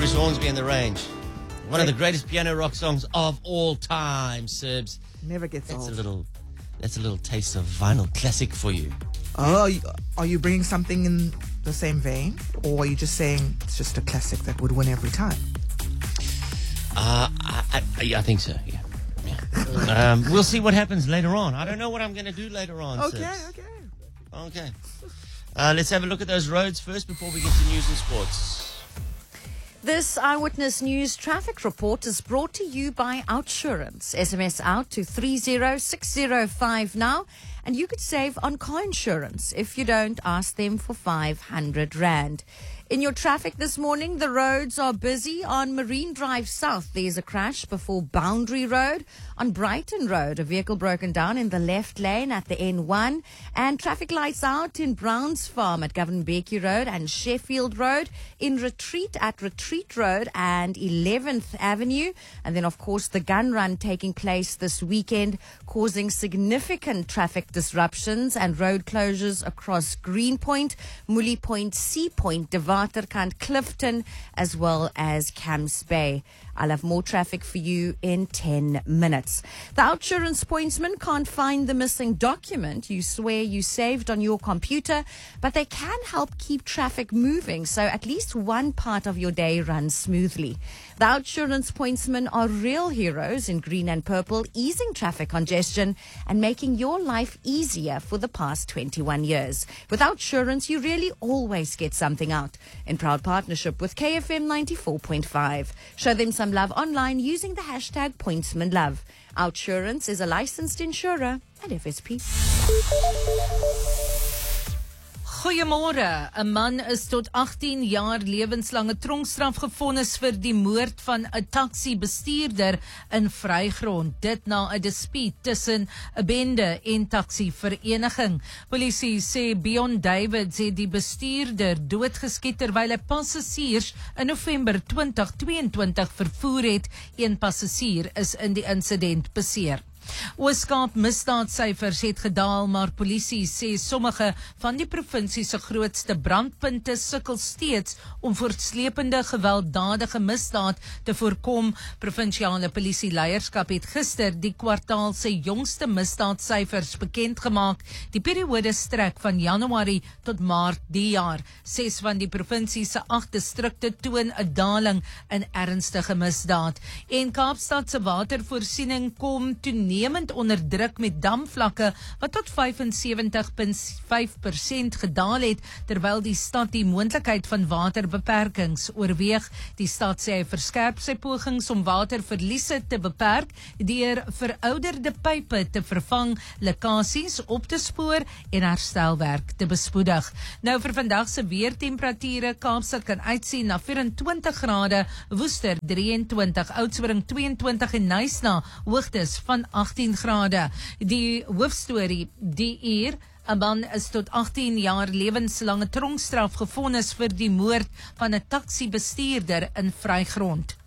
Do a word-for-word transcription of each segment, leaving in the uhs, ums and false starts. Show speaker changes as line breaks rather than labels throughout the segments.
Bruce Hornsby and the Range. One of the greatest piano rock songs of all time, Serbs.
Never gets
That's
old.
a little, that's a little taste of vinyl classic for you.
Oh, are you, are you bringing something in the same vein? Or are you just saying it's just a classic that would win every time?
Uh, I, I, I think so, yeah. yeah. um, we'll see what happens later on. I don't know what I'm going to do later on,
Okay,
Serbs.
okay.
Okay. Uh, let's have a look at those roads first before we get to news and sports.
This Eyewitness News traffic report is brought to you by Outsurance. S M S out to three zero six zero five now, and you could save on car insurance. If you don't, ask them for five hundred rand. In your traffic this morning, the roads are busy. On Marine Drive South, there's a crash before Boundary Road. On Brighton Road, a vehicle broken down in the left lane at the N one. And traffic lights out in Browns Farm at Govan-Becky Road and Sheffield Road. In Retreat at Retreat Road and eleventh Avenue. And then, of course, the gun run taking place this weekend, causing significant traffic disruptions and road closures across Greenpoint, Mooley Point, Sea Point, Waterkant, Clifton, as well as Camps Bay. I'll have more traffic for you in ten minutes. The Outsurance pointsman can't find the missing document you swear you saved on your computer, but they can help keep traffic moving so at least one part of your day runs smoothly. The Outsurance pointsmen are real heroes in green and purple, easing traffic congestion and making your life easier for the past twenty-one years. With Outsurance, you really always get something out. In proud partnership with K F M ninety-four point five. Show them some love online using the hashtag PointsmanLove. Outsurance is a licensed insurer at F S P.
Goeiemôre. 'n Man is tot agttien jaar lewenslange tronkstraf gevonnis vir die moord van 'n taxi-bestuurder in Vrygrond. Dit na 'n dispuut tussen 'n bende en taxi-vereniging. Polisie sê Beyond Davids het die bestuurder doodgeskiet terwyl hy passasiers in November twintig tweeëntwintig vervoer het. Een passasier is in die insident beseer. Oos-Kaap misdaadsyfers het gedaal, maar polisie sê sommige van die provinsie se grootste brandpunte sukkel steeds om voortslepende gewelddadige misdaad te voorkom. Provinsiale polisie-leierskap het gister die kwartaal se jongste misdaadsyfers bekend gemaak. Die periode strek van Januarie tot Maart die jaar. Ses van die provinsie se agt distrikte toon 'n daling in ernstige misdaad. En Kaapstad se watervoorsiening kom toeneem nemend onder druk met damvlakke wat tot vyfensewentig komma vyf persent gedaal het, terwyl die stad die moontlikheid van waterbeperkings oorweeg. Die stad sê hy verskerp sy pogings om waterverliese te beperk deur verouderde pype te vervang, lekkasies op te spoor en herstelwerk te bespoedig. Nou vir vandag se weertemperature, Kaapstad kan uitsien na vyerentwintig grade, Woester drieëntwintig, Oudtshoorn tweeëntwintig en Knysna hoogtes van agttien grade. Die hoofstorie die uur, 'n man is tot agttien jaar lewenslange tronkstraf gevonnis vir die moord van 'n taxi-bestuurder in Vrygrond.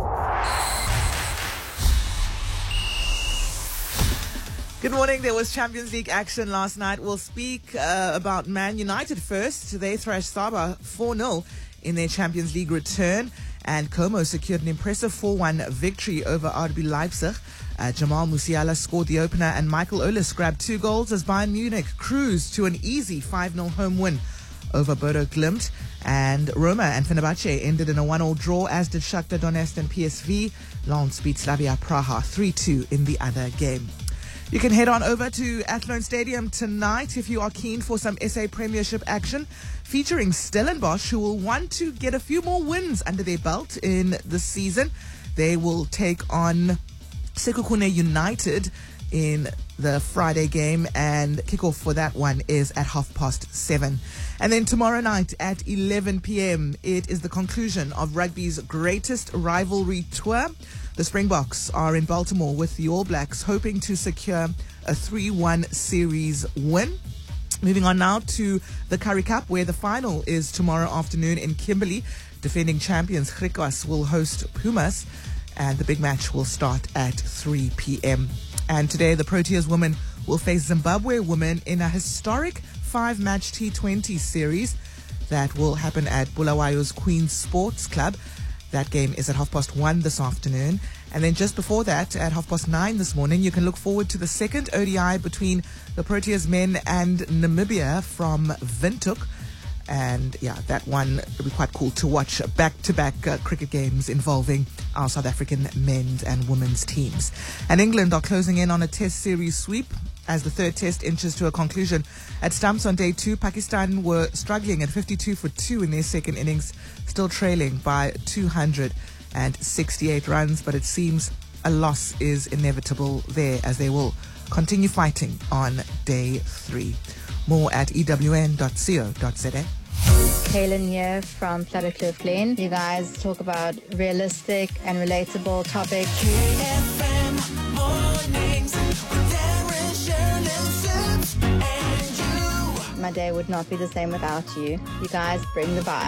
Good morning. There was Champions League action last night. We'll speak uh, about Man United first. They thrashed Saba four nil in their Champions League return, and Como secured an impressive four one victory over R B Leipzig. Uh, Jamal Musiala scored the opener, and Michael Ollis grabbed two goals as Bayern Munich cruised to an easy five nil home win over Bodo Glimt. And Roma and Fenerbahce ended in a one all draw, as did Shakhtar Donetsk and P S V. Lens beat Slavia Praha three two in the other game. You can head on over to Athlone Stadium tonight if you are keen for some S A Premiership action, featuring Stellenbosch, who will want to get a few more wins under their belt in the season. They will take on Sekhukhune United in the Friday game, and kickoff for that one is at half past seven. And then tomorrow night at eleven p.m. it is the conclusion of rugby's greatest rivalry tour. The Springboks are in Baltimore with the All Blacks, hoping to secure a three one series win. Moving on now to the Currie Cup, where the final is tomorrow afternoon in Kimberley. Defending champions Griquas will host Pumas, and the big match will start at three p.m. And today, the Proteas women will face Zimbabwe women in a historic five-match T twenty series that will happen at Bulawayo's Queen's Sports Club. That game is at half past one this afternoon. And then just before that, at half past nine this morning, you can look forward to the second O D I between the Proteas men and Namibia from Windhoek. And yeah, that one will be quite cool to watch. Back-to-back uh, cricket games involving our South African men's and women's teams. And England are closing in on a test series sweep as the third test inches to a conclusion. At stumps on day two, Pakistan were struggling at fifty-two for two in their second innings, still trailing by two hundred sixty-eight runs. But it seems a loss is inevitable there as they will continue fighting on day three. More at e w n dot co dot z a.
Kaylin here from Cluttercliff Glen. You guys talk about realistic and relatable topics. My day would not be the same without you. You guys bring the vibe.